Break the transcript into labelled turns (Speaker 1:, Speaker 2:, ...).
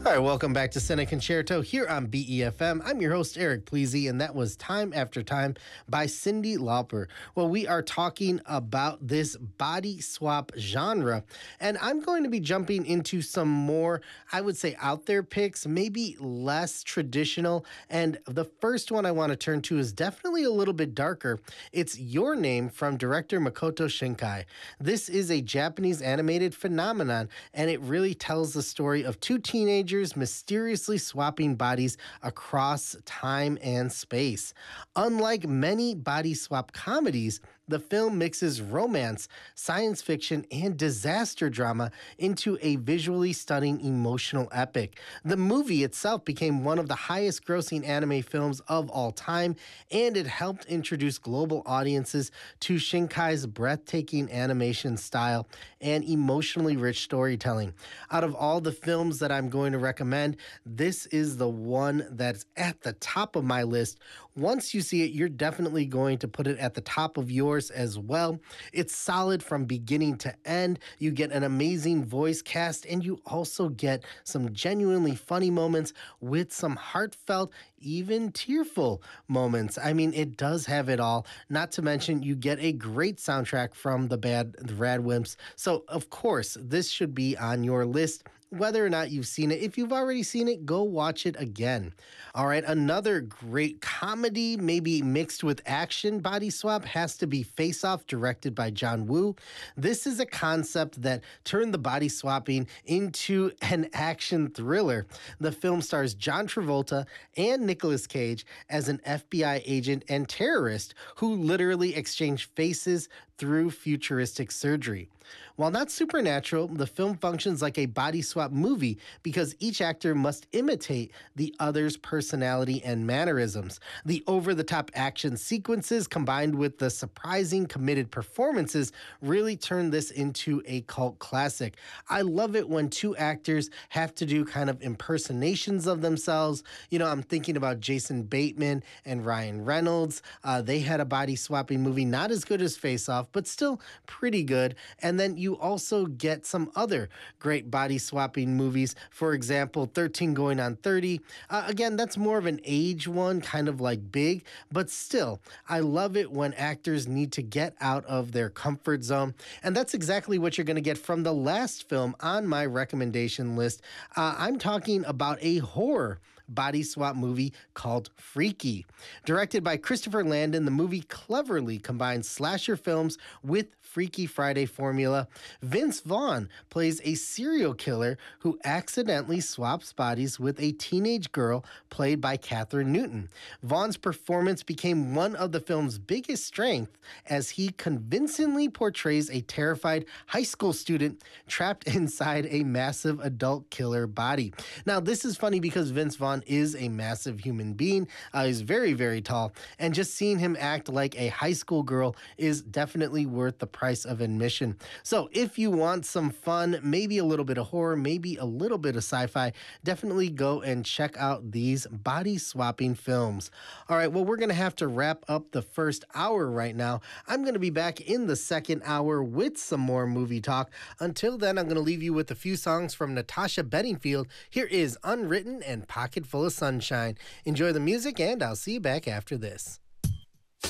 Speaker 1: All right, welcome back to Cine Concerto here on BEFM. I'm your host, Eric Pleasy, and that was Time After Time by Cyndi Lauper. Well, we are talking about this body swap genre, and I'm going to be jumping into some more, I would say, out there picks, maybe less traditional. And the first one I want to turn to is definitely a little bit darker. It's Your Name from director Makoto Shinkai. This is a Japanese animated phenomenon, and it really tells the story of two teenagers mysteriously swapping bodies across time and space. Unlike many body swap comedies, the film mixes romance, science fiction, and disaster drama into a visually stunning emotional epic. The movie itself became one of the highest grossing anime films of all time, and it helped introduce global audiences to Shinkai's breathtaking animation style and emotionally rich storytelling. Out of all the films that I'm going to recommend, this is the one that's at the top of my list. Once you see it, you're definitely going to put it at the top of yours as well. It's solid from beginning to end. You get an amazing voice cast, and you also get some genuinely funny moments with some heartfelt, even tearful moments. I mean, it does have it all. Not to mention, you get a great soundtrack from the Radwimps. So, of course, this should be on your list, whether or not you've seen it. If you've already seen it, go watch it again. All right, another great comedy, maybe mixed with action body swap, has to be Face Off, directed by John Woo. This is a concept that turned the body swapping into an action thriller. The film stars John Travolta and Nicolas Cage as an FBI agent and terrorist who literally exchange faces through futuristic surgery. While not supernatural, the film functions like a body swap movie because each actor must imitate the other's personality and mannerisms. The over-the-top action sequences combined with the surprising committed performances really turn this into a cult classic. I love it when two actors have to do kind of impersonations of themselves. You know, I'm thinking about Jason Bateman and Ryan Reynolds. They had a body swapping movie, not as good as Face Off, but still pretty good. And then you also get some other great body swapping movies. For example, 13 Going on 30. Again, that's more of an age one, kind of like Big, but still, I love it when actors need to get out of their comfort zone. And that's exactly what you're going to get from the last film on my recommendation list. I'm talking about a horror body swap movie called Freaky. Directed by Christopher Landon, the movie cleverly combines slasher films with Freaky Friday formula. Vince Vaughn plays a serial killer who accidentally swaps bodies with a teenage girl played by Catherine Newton. Vaughn's performance became one of the film's biggest strengths as he convincingly portrays a terrified high school student trapped inside a massive adult killer body. Now, this is funny because Vince Vaughn is a massive human being. He's very, very tall, and just seeing him act like a high school girl is definitely worth the price of admission. So if you want some fun, maybe a little bit of horror, maybe a little bit of sci-fi, definitely go and check out these body swapping films. All right, well, we're going to have to wrap up the first hour right now. I'm going to be back in the second hour with some more movie talk. Until then, I'm going to leave you with a few songs from Natasha Bedingfield. Here is Unwritten and Pocket Full of Sunshine. Enjoy the music, and I'll see you back after this.